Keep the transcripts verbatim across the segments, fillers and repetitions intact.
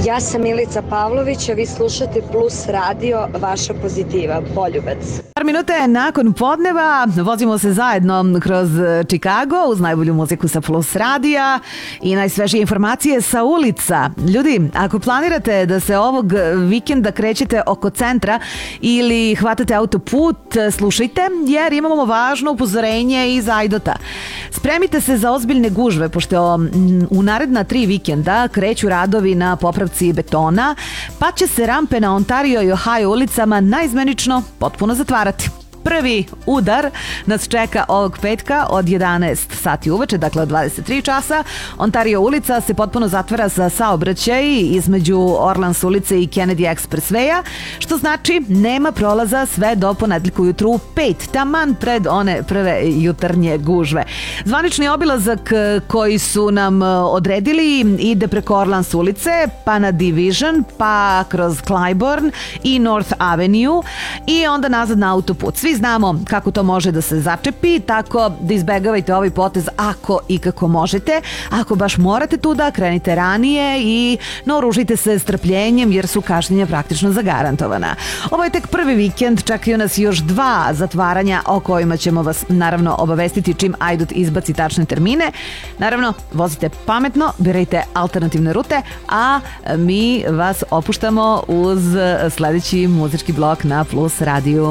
Ja sam Milica Pavlović, a vi slušate Plus radio, vaša pozitiva, Poljubac. Par minute nakon podneva vozimo se zajedno kroz Chicago uz najbolju muziku sa Plus radija i najsvežije informacije sa ulica. Ljudi, ako planirate da se ovog vikenda krećete oko centra ili hvatate autoput, slušajte jer imamo važno upozorenje iz Ajdota. Spremite se za ozbiljne gužve pošto u naredna tri vikenda kreću radovi na popravci betona, pa će se rampe na Ontario i Ohio ulicama naizmenično potpuno zatvarati. Prvi udar nas čeka ovog petka od jedanaest sati uveče, dakle od dvadeset tri časa. Ontario ulica se potpuno zatvara za saobraćaj između Orleans ulice i Kennedy Expresswaya, što znači nema prolaza sve do ponedeljka ujutru u pet, taman pred one prve jutarnje gužve. Zvanični obilazak koji su nam odredili ide preko Orleans ulice, pa na Division, pa kroz Clybourne i North Avenue i onda nazad na autoput. Svi znamo kako to može da se začepi, tako da izbegavajte ovaj potez ako i kako možete. Ako baš morate tuda, krenite ranije i naoružite se strpljenjem jer su kašnjenja praktično zagarantovana. Ovo je tek prvi vikend, čekaju nas još dva zatvaranja o kojima ćemo vas naravno obavestiti čim Ajdot izbaci tačne termine. Naravno, vozite pametno, birajte alternativne rute, a mi vas opuštamo uz sledeći muzički blok na Plus radiju.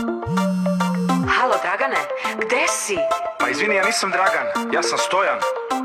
Gde si? Pa izvini, ja nisam Dragan, ja sam Stojan.